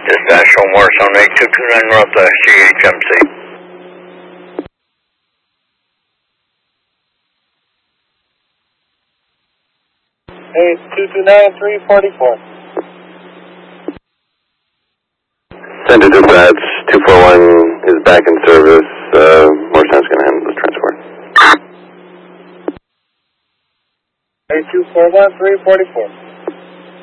Dispatch on Morrison 8229 North CHMC. 229-344. Center Dispatch 241 is back in service. Morrison's going to handle the transport. 241-344.